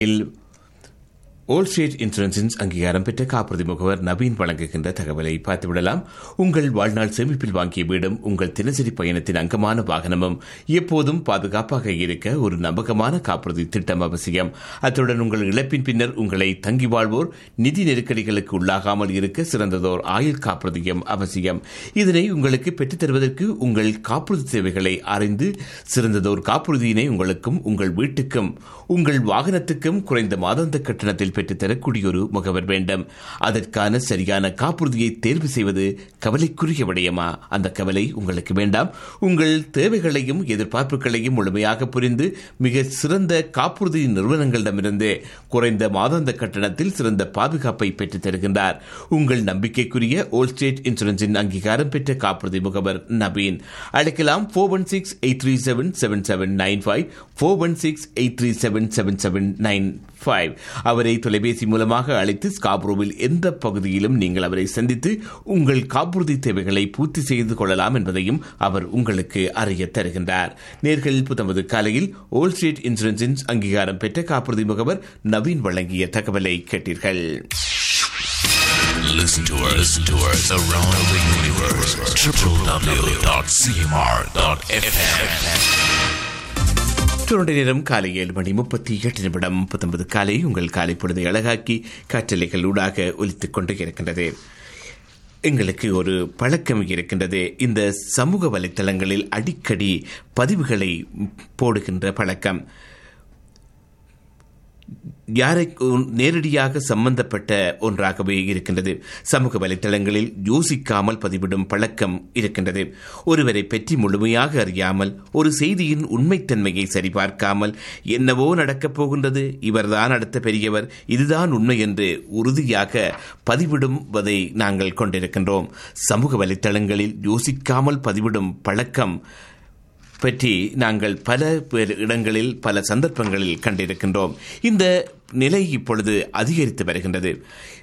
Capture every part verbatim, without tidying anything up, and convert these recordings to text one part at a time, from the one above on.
ஓல் state இன்சூரன்ஸின் அங்கீகாரம் பெற்ற காப்புறுதி முகவர் நவீன் வழங்குகின்ற தகவலை பார்த்துவிடலாம். உங்கள் வாழ்நாள் சேமிப்பில் வாங்கிய வீடும் உங்கள் தினசரி பயணத்தின் அங்கமான வாகனமும் எப்போதும் பாதுகாப்பாக இருக்க ஒரு நம்பகமான காப்புறுதி திட்டம் அவசியம். அத்துடன் உங்கள் இழப்பின் பின்னர் உங்களை தங்கி வாழ்வோர் நிதி நெருக்கடிகளுக்கு உள்ளாகாமல் இருக்க சிறந்ததோர் ஆயுள் காப்புறுதியும் அவசியம். இதனை உங்களுக்கு பெற்றுத் தருவதற்கு உங்கள் காப்புறுதி சேவைகளை அறிந்து சிறந்ததோர் காப்புறுதியினை உங்களுக்கும் உங்கள் வீட்டுக்கும் உங்கள் வாகனத்துக்கும் குறைந்த மாதாந்த கட்டணத்தில் பெற்றுத் தரக்கூடிய ஒரு முகவர் வேண்டும். அதற்கான சரியான காப்புறுதியை தேர்வு செய்வது கவலைக்குரிய விடயமா? அந்த கவலை உங்களுக்கு வேண்டாம். உங்கள் தேவைகளையும் எதிர்பார்ப்புகளையும் முழுமையாக புரிந்து மிக சிறந்த காப்புறுதி நிறுவனங்களிடமிருந்து குறைந்த மாதாந்த கட்டணத்தில் சிறந்த பாதுகாப்பை பெற்றுத் தருகின்றார் உங்கள் நம்பிக்கைக்குரிய ஓல் ஸ்டேட் இன்சூரன்ஸின் அங்கீகாரம் பெற்ற காப்புறுதி முகவர் நவீன். அழைக்கலாம் four one six eight three seven seven seven nine five four one six eight three seven seven seven nine five. அவரை தொலைபேசி மூலமாக அழைத்து ஸ்காப்ரோவில் எந்த பகுதியிலும் நீங்கள் அவரை சந்தித்து உங்கள் காப்புறுதி தேவைகளை பூர்த்தி செய்து கொள்ளலாம் என்பதையும் அவர் உங்களுக்கு அறிய தருகின்றார். நேர்கள் புத்தமது காலையில் ஓல் ஸ்ட்ரீட் இன்சூரன்ஸின் அங்கீகாரம் பெற்ற காப்புறுதி முகவர் நவீன் வழங்கிய தகவலை கேட்டீர்கள். Listen to us, listen to us around the universe. w w w dot c m r dot f m. தொடர்ந்து நேரம் காலை ஏழு மணி முப்பத்தி எட்டு நிமிடம் பத்தொன்பது காலை உங்கள் காலை பொழுதை அழகாக்கி காற்றலைகள் ஊடாக ஒலித்துக் கொண்டு இருக்கின்றது. எங்களுக்கு ஒரு பழக்கம் இருக்கின்றது, இந்த சமூக வலைத்தளங்களில் அடிக்கடி பதிவுகளை போடுகின்ற பழக்கம். யாரை நேரடியாக சம்பந்தப்பட்ட ஒன்றாகவே இருக்கின்றது. சமூக வலைத்தளங்களில் யோசிக்காமல் பதிவிடும் பழக்கம் இருக்கின்றது. ஒருவரை பற்றி முழுமையாக அறியாமல், ஒரு செய்தியின் உண்மைத்தன்மையை சரிபார்க்காமல், என்னவோ நடக்கப் போகின்றது, இவர்தான் அடுத்த பெரியவர், இதுதான் உண்மை என்று உறுதியாக பதிவிடுவதை நாங்கள் கொண்டிருக்கின்றோம். சமூக வலைத்தளங்களில் யோசிக்காமல் பதிவிடும் பழக்கம் பற்றி நாங்கள் பல இடங்களில் பல சந்தர்ப்பங்களில் கண்டிருக்கின்றோம். இந்த நிலை இப்பொழுது அதிகரித்து வருகின்றது.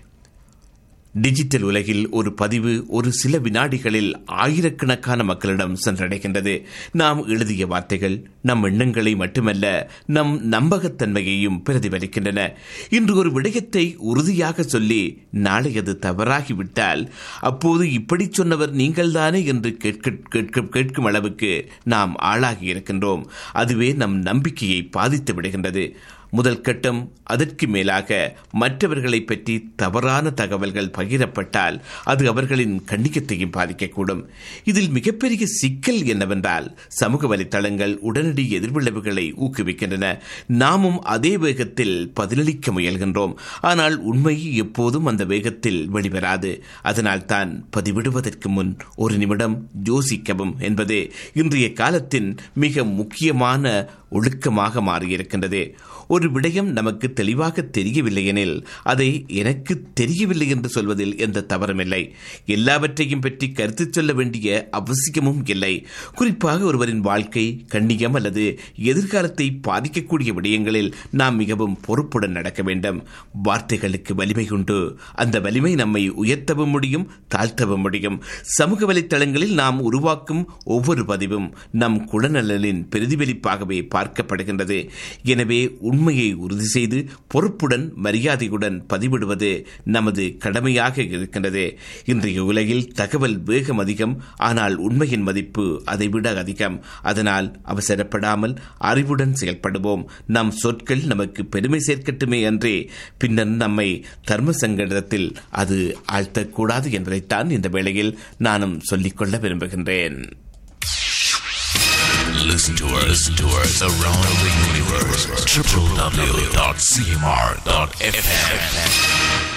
டிஜிட்டல் உலகில் ஒரு பதிவு ஒரு சில வினாடிகளில் ஆயிரக்கணக்கான மக்களிடம் சென்றடைகின்றது. நாம் எழுதிய வார்த்தைகள் நம் எண்ணங்களை மட்டுமல்ல, நம் நம்பகத்தன்மையையும் பிரதிபலிக்கின்றன. இன்று ஒரு விடயத்தை உறுதியாக சொல்லி நாளை அது தவறாகிவிட்டால் அப்போது இப்படி சொன்னவர் நீங்கள்தானே என்று கேட்க கேட்கும் அளவுக்கு நாம் ஆளாகி இருக்கின்றோம். அதுவே நம் நம்பிக்கையை பாதித்து விடுகின்றது. முதல் கட்டம். அதற்கு மேலாக மற்றவர்களை பற்றி தவறான தகவல்கள் பகிரப்பட்டால் அது அவர்களின் கண்ணியத்தையும் பாதிக்கக்கூடும். இதில் மிகப்பெரிய சிக்கல் என்னவென்றால், சமூக வலைத்தளங்கள் உடனடி எதிர்விளைவுகளை ஊக்குவிக்கின்றன. நாமும் அதே வேகத்தில் பதிலளிக்க முயல்கின்றோம். ஆனால் உண்மை எப்போதும் அந்த வேகத்தில் வெளிவராது. அதனால் தான் பதிவிடுவதற்கு முன் ஒரு நிமிடம் யோசிக்கவும் என்பது இன்றைய காலத்தின் மிக முக்கியமான ஒழுக்கமாக மாறியிருக்கின்றது. ஒரு விடயம் நமக்கு தெளிவாக தெரியவில்லை எனில் அதை எனக்கு தெரியவில்லை என்று சொல்வதில் எந்த தவறுமில்லை. எல்லாவற்றையும் பற்றி கருத்து சொல்ல வேண்டிய அவசியமும் இல்லை. குறிப்பாக ஒருவரின் வாழ்க்கை, கண்ணியம் அல்லது எதிர்காலத்தை பாதிக்கக்கூடிய விடயங்களில் நாம் மிகவும் பொறுப்புடன் நடக்க வேண்டும். வார்த்தைகளுக்கு வலிமை உண்டு. அந்த வலிமை நம்மை உயர்த்தவும் முடியும், தாழ்த்தவும் முடியும். சமூக வலைத்தளங்களில் நாம் உருவாக்கும் ஒவ்வொரு பதிவும் நம் குணநலனின் பிரதிபலிப்பாகவே பார்க்கப்படுகின்றது. எனவே உண்மையை உறுதி செய்து பொறுப்புடன் மரியாதையுடன் பதிவிடுவது நமது கடமையாக இருக்கின்றது. இன்றைய உலகில் தகவல் வேகம் அதிகம், ஆனால் உண்மையின் மதிப்பு அதைவிட அதிகம். அதனால் அவசரப்படாமல் அறிவுடன் செயல்படுவோம். நம் சொற்கள் நமக்கு பெருமை சேர்க்கட்டுமே அன்றே பின்னர் நம்மை தர்ம சங்கடத்தில் அது ஆழ்த்தக்கூடாது என்பதைத்தான் இந்த வேளையில் நானும் சொல்லிக்கொள்ள விரும்புகின்றேன். Listen to us, listen to us around the universe. w w w dot c m r dot f m.